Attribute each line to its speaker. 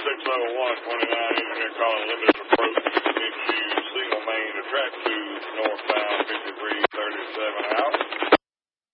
Speaker 1: 60129, engineer calling limited approach into single main to track 2 northbound 5337 out.